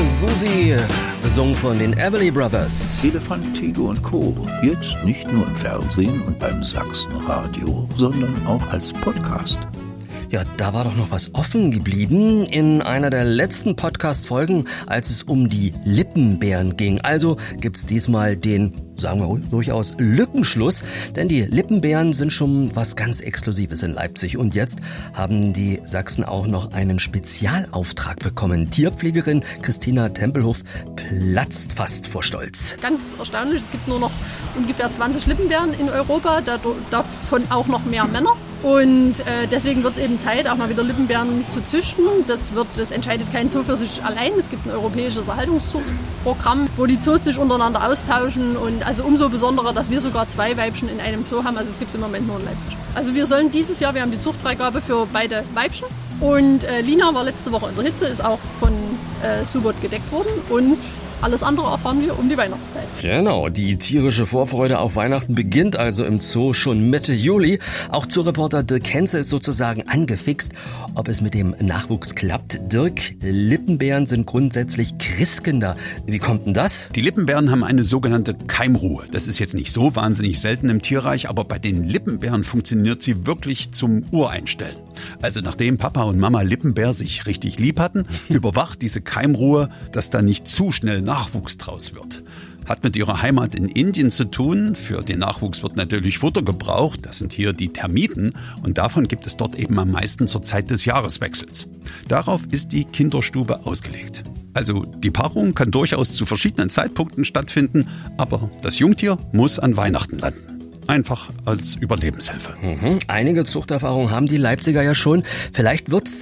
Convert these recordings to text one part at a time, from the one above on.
Susi, gesungen von den Everly Brothers. Elefant, Tiger und Co. Jetzt nicht nur im Fernsehen und beim Sachsenradio, sondern auch als Podcast. Ja, da war doch noch was offen geblieben in einer der letzten Podcast-Folgen, als es um die Lippenbeeren ging. Also gibt's diesmal den, sagen wir durchaus, Lückenschluss, denn die Lippenbeeren sind schon was ganz Exklusives in Leipzig. Und jetzt haben die Sachsen auch noch einen Spezialauftrag bekommen. Tierpflegerin Christina Tempelhof platzt fast vor Stolz. Ganz erstaunlich, es gibt nur noch ungefähr 20 Lippenbeeren in Europa, davon auch noch mehr Männer. Und deswegen wird es eben Zeit, auch mal wieder Lippenbeeren zu züchten. Das entscheidet kein Zoo für sich allein. Es gibt ein europäisches Erhaltungszuchtprogramm, wo die Zoos sich untereinander austauschen. Und also umso besonderer, dass wir sogar 2 Weibchen in einem Zoo haben. Also es gibt es im Moment nur in Leipzig. Also wir sollen dieses Jahr, wir haben die Zuchtfreigabe für beide Weibchen. Und Lina war letzte Woche in der Hitze, ist auch von Subot gedeckt worden. Und alles andere erfahren wir um die Weihnachtszeit. Genau, die tierische Vorfreude auf Weihnachten beginnt also im Zoo schon Mitte Juli. Auch Zooreporter Dirk Henze ist sozusagen angefixt, ob es mit dem Nachwuchs klappt. Dirk, Lippenbeeren sind grundsätzlich Christkinder. Wie kommt denn das? Die Lippenbeeren haben eine sogenannte Keimruhe. Das ist jetzt nicht so wahnsinnig selten im Tierreich, aber bei den Lippenbeeren funktioniert sie wirklich zum Ureinstellen. Also nachdem Papa und Mama Lippenbär sich richtig lieb hatten, überwacht diese Keimruhe, dass da nicht zu schnell Nachwuchs draus wird. Hat mit ihrer Heimat in Indien zu tun. Für den Nachwuchs wird natürlich Futter gebraucht. Das sind hier die Termiten. Und davon gibt es dort eben am meisten zur Zeit des Jahreswechsels. Darauf ist die Kinderstube ausgelegt. Also die Paarung kann durchaus zu verschiedenen Zeitpunkten stattfinden, aber das Jungtier muss an Weihnachten landen. Einfach als Überlebenshilfe. Einige Zuchterfahrungen haben die Leipziger ja schon. Vielleicht wird's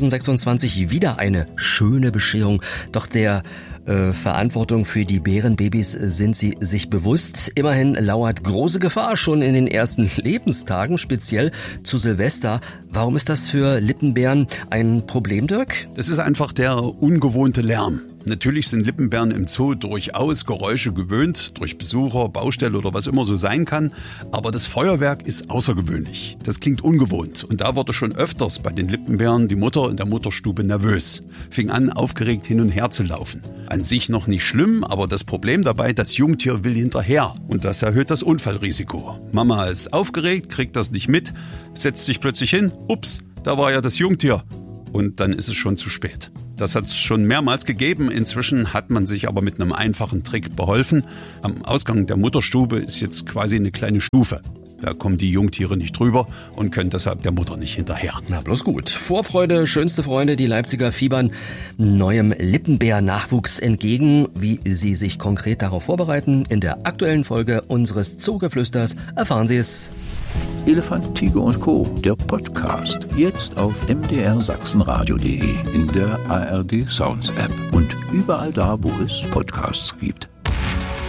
2026 wieder eine schöne Bescherung. Doch der Verantwortung für die Bärenbabys sind sie sich bewusst. Immerhin lauert große Gefahr schon in den ersten Lebenstagen, speziell zu Silvester. Warum ist das für Lippenbeeren ein Problem, Dirk? Das ist einfach der ungewohnte Lärm. Natürlich sind Lippenbeeren im Zoo durchaus Geräusche gewöhnt, durch Besucher, Baustelle oder was immer so sein kann. Aber das Feuerwerk ist außergewöhnlich. Das klingt ungewohnt. Und da wurde schon öfters bei den Lippenbeeren die Mutter in der Mutterstube nervös. Fing an, aufgeregt hin und her zu laufen. An sich noch nicht schlimm, aber das Problem dabei, das Jungtier will hinterher. Und das erhöht das Unfallrisiko. Mama ist aufgeregt, kriegt das nicht mit, setzt sich plötzlich hin. Ups, da war ja das Jungtier. Und dann ist es schon zu spät. Das hat es schon mehrmals gegeben. Inzwischen hat man sich aber mit einem einfachen Trick beholfen. Am Ausgang der Mutterstube ist jetzt quasi eine kleine Stufe. Da kommen die Jungtiere nicht drüber und können deshalb der Mutter nicht hinterher. Na bloß gut. Vorfreude, schönste Freunde, die Leipziger fiebern neuem Lippenbär-Nachwuchs entgegen. Wie sie sich konkret darauf vorbereiten, in der aktuellen Folge unseres Zoogeflüsters erfahren Sie es. Elefant, Tiger und Co., der Podcast. Jetzt auf mdrsachsenradio.de, in der ARD Sounds App und überall da, wo es Podcasts gibt.